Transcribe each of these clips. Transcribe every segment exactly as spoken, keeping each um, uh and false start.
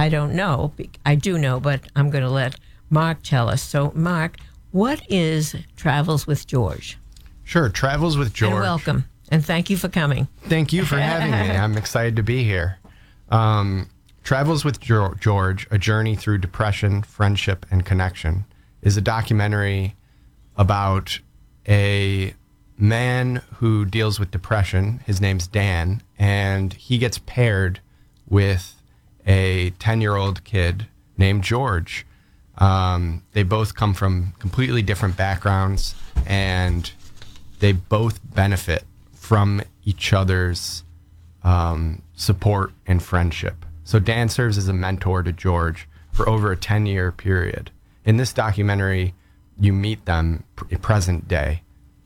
I don't know. I do know, but I'm going to let Mark tell us. So, Mark, what is Travels with George? Sure, Travels with George. And welcome, and thank you for coming. Thank you for having me. I'm excited to be here. Um, Travels with George, A Journey Through Depression, Friendship, and Connection, is a documentary about a man who deals with depression. His name's Dan, and he gets paired with a ten-year-old kid named George. Um, they both come from completely different backgrounds, and they both benefit from each other's um, support and friendship. So Dan serves as a mentor to George for over a ten-year period. In this documentary, you meet them pr- present day.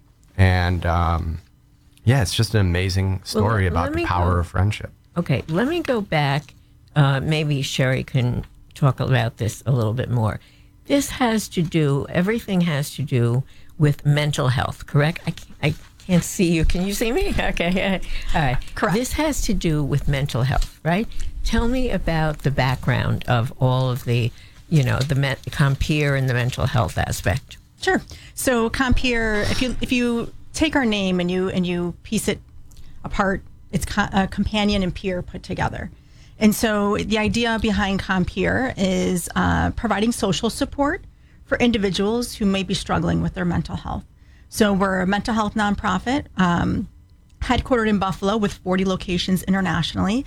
And um, yeah, it's just an amazing story well, about the power go, of friendship. Okay, let me go back. Uh, maybe Sherry can talk about this a little bit more. This has to do, everything has to do with mental health, correct? I, I can't see you. Can you see me? Okay. All right. Correct. This has to do with mental health, right? Tell me about the background of all of the, you know, the met, Compeer and the mental health aspect. Sure. So Compeer, if you if you take our name and you and you piece it apart, it's co- a companion and peer put together. And so the idea behind Compeer is uh, providing social support for individuals who may be struggling with their mental health. So we're a mental health nonprofit, um, headquartered in Buffalo with forty locations internationally,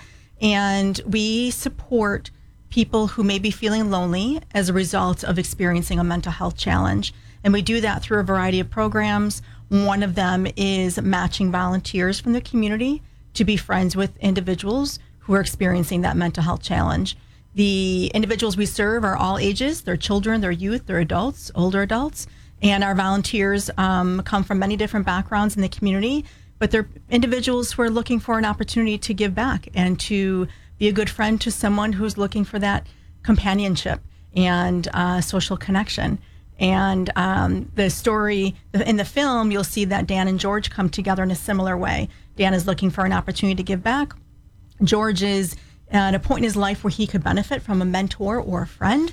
and we support people who may be feeling lonely as a result of experiencing a mental health challenge. And we do that through a variety of programs. One of them is matching volunteers from the community to be friends with individuals who are experiencing that mental health challenge. The individuals we serve are all ages. They're children, they're youth, they're adults, older adults. And our volunteers um, come from many different backgrounds in the community, but they're individuals who are looking for an opportunity to give back and to be a good friend to someone who's looking for that companionship and uh, social connection. And um, the story in the film, you'll see that Dan and George come together in a similar way. Dan is looking for an opportunity to give back. George is at a point in his life where he could benefit from a mentor or a friend.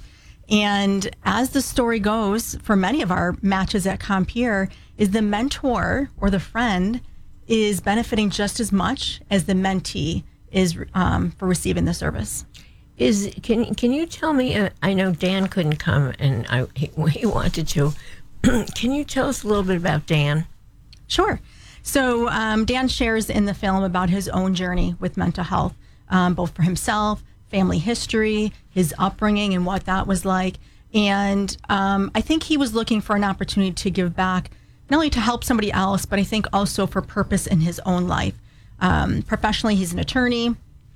And as the story goes, for many of our matches at Compeer, is the mentor or the friend is benefiting just as much as the mentee is um, for receiving the service. Is can can you tell me? Uh, I know Dan couldn't come, and I he, he wanted to. Can you tell us a little bit about Dan? Sure. So um, Dan shares in the film about his own journey with mental health, um, both for himself, family history, his upbringing, and what that was like. And um, I think he was looking for an opportunity to give back, not only to help somebody else, but I think also for purpose in his own life. Um, professionally, he's an attorney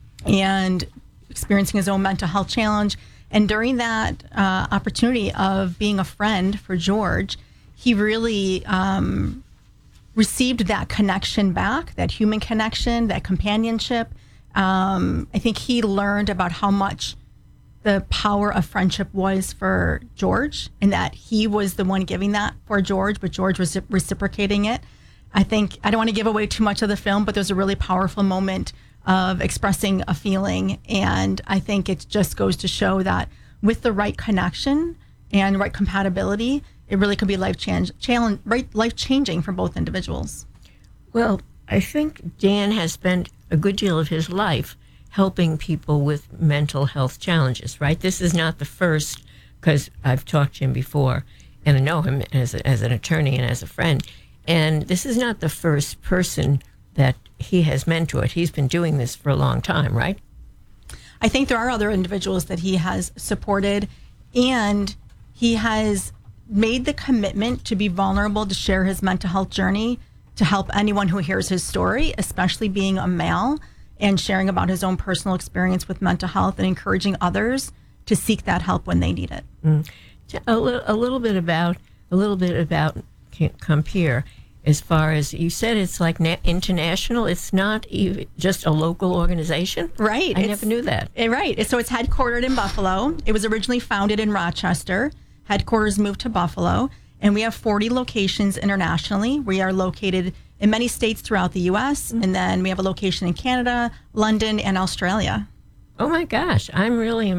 and experiencing his own mental health challenge. And during that uh, opportunity of being a friend for George, he really um, received that connection back, that human connection, that companionship. Um, I think he learned about how much the power of friendship was for George, and that he was the one giving that for George, but George was reciprocating it. I think, I don't want to give away too much of the film, but there's a really powerful moment of expressing a feeling. And I think it just goes to show that with the right connection and right compatibility, it really could be life change, challenge, right, life changing for both individuals. Well, I think Dan has spent a good deal of his life helping people with mental health challenges, right? This is not the first, because I've talked to him before, and I know him as, a, as an attorney and as a friend, and this is not the first person that he has mentored. He's been doing this for a long time, right? I think there are other individuals that he has supported, and he has made the commitment to be vulnerable, to share his mental health journey, to help anyone who hears his story, especially being a male, and sharing about his own personal experience with mental health and encouraging others to seek that help when they need it. Mm. A, li- a little bit about a little bit about Compeer. As far as you said, it's like na- international. It's not even just a local organization, right? I never knew that. It, right. So it's headquartered in Buffalo. It was originally founded in Rochester. Headquarters moved to Buffalo, and we have forty locations internationally. We are located in many states throughout the U S, mm-hmm. and then we have a location in Canada, London, and Australia. Oh my gosh, I'm really